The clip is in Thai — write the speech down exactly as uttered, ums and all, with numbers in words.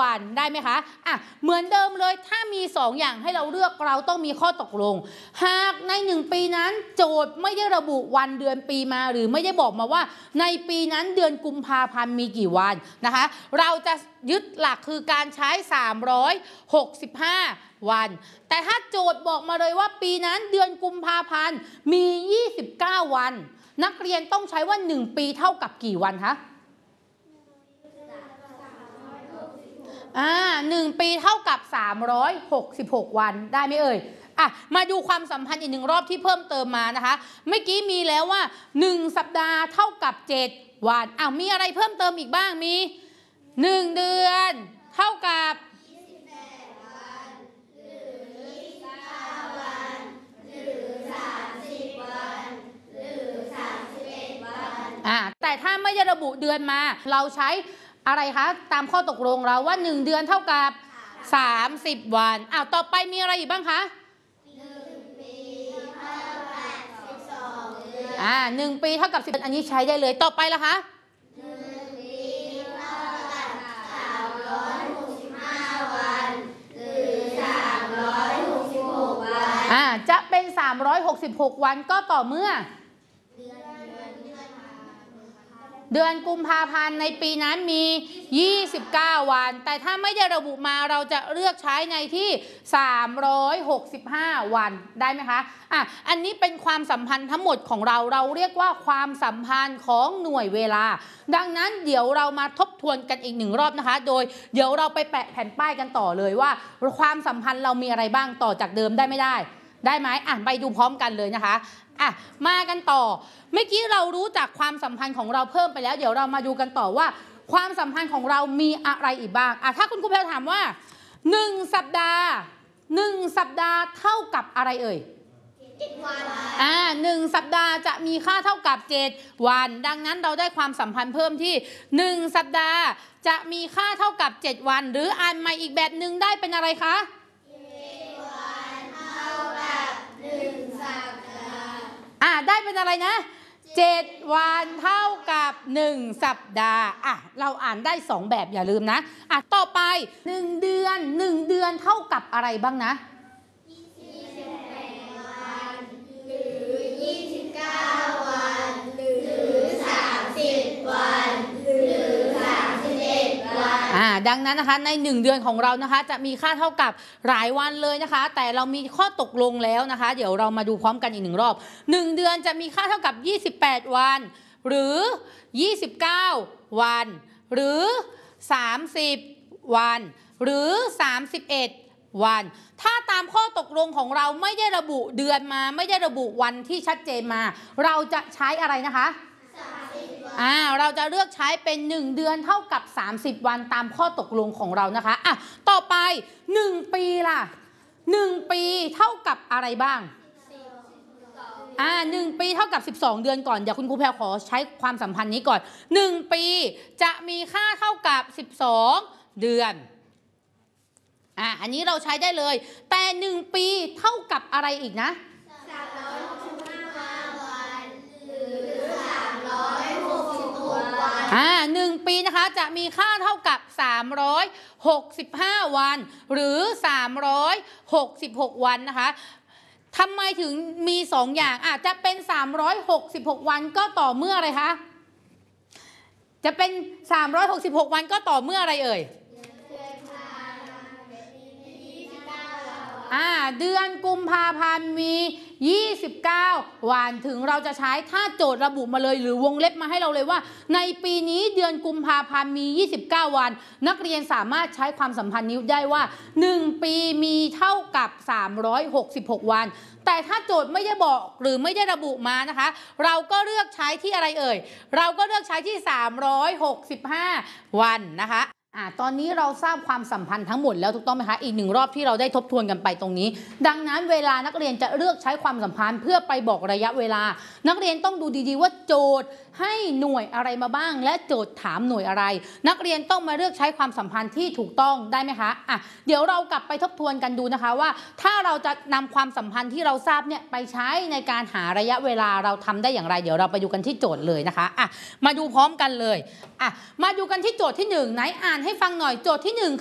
วันได้ไหมคะอ่ะเหมือนเดิมเลยถ้ามีสองอย่างให้เราเลือกเราต้องมีข้อตกลงหากในหนึ่งปีนั้นโจทย์ไม่ได้ระบุวันเดือนปีมาหรือไม่ได้บอกมาว่าในปีนั้นเดือนกุมภาพันธ์มีกี่วันนะคะเราจะยึดหลักคือการใช้สามร้อยหกสิบห้าวันแต่ถ้าโจทย์บอกมาเลยว่าปีนั้นเดือนกุมภาพันธ์มียี่สิบเก้าวันนักเรียนต้องใช้ว่าหนึ่งปีเท่ากับกี่วันคะอ่าหนึ่งปีเท่ากับสามร้อยหกสิบหกวันได้ไหมเอ่ยอ่ะมาดูความสัมพันธ์อีกหนึ่งรอบที่เพิ่มเติมมานะคะเมื่อกี้มีแล้วว่าหนึ่งสัปดาห์เท่ากับเจ็ดวันอ้าวมีอะไรเพิ่มเติมอีกบ้างมีหนึ่งเดือนเท่ากับอ่าแต่ถ้าไม่ได้ระบุเดือนมาเราใช้อะไรคะตามข้อตกลงเราว่าหนึ่งเดือนเท่ากับสามสิบวันอ้าวต่อไปมีอะไรอีกบ้างคะหนึ่งปีเท่ากับสิบสองเดือนอ่าหนึ่งปีเท่ากับสิบอันนี้ใช้ได้เลยต่อไปล่ะคะหนึ่งปีเท่ากับสามร้อยหกสิบห้าวันหรือสามร้อยหกสิบหกวันอ่าจะเป็นสามร้อยหกสิบหกวันก็ต่อเมื่อเดือนกุมภาพันธ์ในปีนั้นมียี่สิบเก้าวันแต่ถ้าไม่ได้ระบุมาเราจะเลือกใช้ในที่สามร้อยหกสิบห้าวันได้ไหมคะอ่ะอันนี้เป็นความสัมพันธ์ทั้งหมดของเราเราเรียกว่าความสัมพันธ์ของหน่วยเวลาดังนั้นเดี๋ยวเรามาทบทวนกันอีกหนึ่งรอบนะคะโดยเดี๋ยวเราไปแปะแผ่นป้ายกันต่อเลยว่าความสัมพันธ์เรามีอะไรบ้างต่อจากเดิมได้ไม่ได้ได้ไหมอ่ะไปดูพร้อมกันเลยนะคะอ่ะมากันต่อเมื่อกี้เรารู้จักความสัมพันธ์ของเราเพิ่มไปแล้วเดี๋ยวเรามาดูกันต่อว่าความสัมพันธ์ของเรามีอะไรอีกบ้างอ่ะถ้าคุณครูเพลถามว่าหนึ่งสัปดาห์หนึ่งสัปดาห์เท่ากับอะไรเอ่ยเจ็ดวันอ่าหนึ่งสัปดาห์จะมีค่าเท่ากับเจ็ดวันดังนั้นเราได้ความสัมพันธ์เพิ่มที่หนึ่งสัปดาห์จะมีค่าเท่ากับเจ็ดวันหรืออ่านใหม่อีกแบบหนึ่งได้เป็นอะไรคะอ่าได้เป็นอะไรนะเจ็ดวันเท่ากับหนึ่งสัปดาห์อ่ะเราอ่านได้สองแบบอย่าลืมนะอ่ะต่อไปหนึ่งเดือนหนึ่งเดือนเท่ากับอะไรบ้างนะยี่สิบแปดวันหรือยี่สิบเก้าวันหรือสามสิบวันหรือสามสิบเอ็ดวันอ่าดังนั้นนะคะในหนึ่งเดือนของเรานะคะจะมีค่าเท่ากับหลายวันเลยนะคะแต่เรามีข้อตกลงแล้วนะคะเดี๋ยวเรามาดูพร้อมกันอีกหนึ่งรอบหนึ่งเดือนจะมีค่าเท่ากับยี่สิบแปดวันหรือยี่สิบเก้าวันหรือสามสิบวันหรือสามสิบเอ็ดวันถ้าตามข้อตกลงของเราไม่ได้ระบุเดือนมาไม่ได้ระบุวันที่ชัดเจนมาเราจะใช้อะไรนะคะอ่าเราจะเลือกใช้เป็นหนึ่งเดือนเท่ากับสามสิบวันตามข้อตกลงของเรานะคะอ่ะต่อไปหนึ่งปีล่ะหนึ่งปีเท่ากับอะไรบ้างอ่าหนึ่งปีเท่ากับสิบสองเดือนก่อนเดี๋ยวคุณครูแพรขอใช้ความสัมพันธ์นี้ก่อนหนึ่งปีจะมีค่าเท่ากับสิบสองเดือนอ่าอันนี้เราใช้ได้เลยแต่หนึ่งปีเท่ากับอะไรอีกนะสามร้อยหกสิบห้าวันหรือสามร้อยหกสิบหกวันอ่าหนึ่งปีนะคะจะมีค่าเท่ากับสามร้อยหกสิบห้าวันหรือสามร้อยหกสิบหกวันนะคะทำไมถึงมีสองอย่างอาจจะเป็นสามร้อยหกสิบหกวันก็ต่อเมื่ออะไรคะจะเป็นสามร้อยหกสิบหกวันก็ต่อเมื่ออะไรเอ่ยอ่าเดือนกุมภาพันธ์มียี่สิบเก้าวันถึงเราจะใช้ถ้าโจทย์ระบุมาเลยหรือวงเล็บมาให้เราเลยว่าในปีนี้เดือนกุมภาพันธ์มียี่สิบเก้าวันนักเรียนสามารถใช้ความสัมพันธ์นี้ได้ว่าหนึ่งปีมีเท่ากับสามร้อยหกสิบหกวันแต่ถ้าโจทย์ไม่ได้บอกหรือไม่ได้ระบุมานะคะเราก็เลือกใช้ที่อะไรเอ่ยเราก็เลือกใช้ที่สามร้อยหกสิบห้าวันนะคะอ่าตอนนี้เราทราบความสัมพันธ์ทั้งหมดแล้วถูกต้องไหมคะอีกหนึ่งรอบที่เราได้ทบทวนกันไปตรงนี้ดังนั้นเวลานักเรียนจะเลือกใช้ความสัมพันธ์เพื่อไปบอกระยะเวลานักเรียนต้องดูดีๆว่าโจทย์ให้หน่วยอะไรมาบ้างและโจทย์ถามหน่วยอะไรนักเรียนต้องมาเลือกใช้ความสัมพันธ์ที่ถูกต้องได้ไหมคะอ่ะเดี๋ยวเรากลับไปทบทวนกันดูนะคะว่าถ้าเราจะนำความสัมพันธ์ที่เราทราบเนี่ยไปใช้ในการหาระยะเวลาเราทำได้อย่างไรเดี๋ยวเราไปดูกันที่โจทย์เลยนะคะอ่ะมาดูพร้อมกันเลยอ่ะมาดูกันที่โจทย์ที่หนึ่งไหนอ่านให้ฟังหน่อยโจทย์ที่หนึ่ง